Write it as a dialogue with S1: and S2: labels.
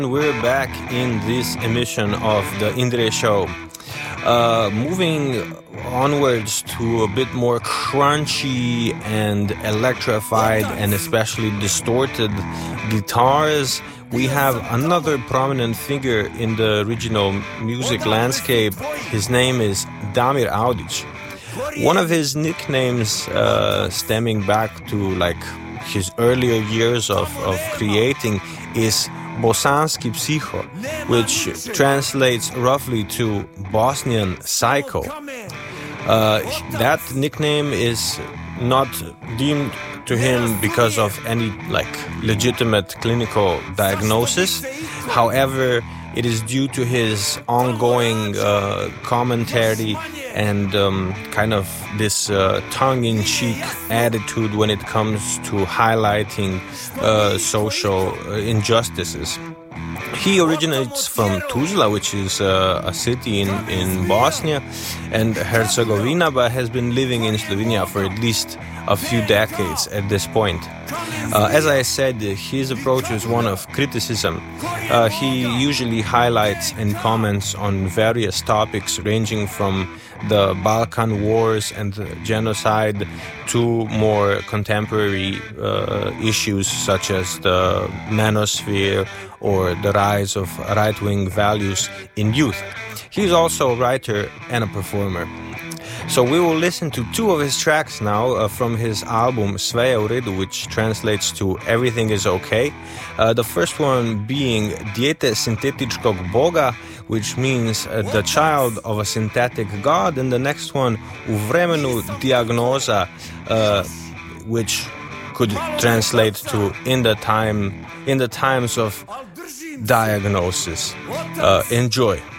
S1: We're back in this emission of the Indre Show. Moving onwards to a bit more crunchy and electrified and especially distorted guitars, we have another prominent figure in the regional music landscape. His name is Damir Audić. One of his nicknames, stemming back to his earlier years of creating, is Bosanski Psiho, which translates roughly to Bosnian Psycho. That nickname is not deemed to him because of any legitimate clinical diagnosis. However, it is due to his ongoing commentary and kind of this tongue-in-cheek attitude when it comes to highlighting social injustices. He originates from Tuzla, which is a city in Bosnia and Herzegovina, but has been living in Slovenia for at least a few decades at this point. As I said, his approach is one of criticism. He usually highlights and comments on various topics ranging from the Balkan Wars and the genocide to more contemporary issues such as the manosphere or the rise of right-wing values in youth. He's also a writer and a performer. So we will listen to two of his tracks now from his album Sve je u redu, which translates to Everything is Okay. The first one being Dijete sintetičkog boga, which means the child of a synthetic god, and the next one U vremenu dijagnoza, which could translate to in the times of diagnosis. Enjoy.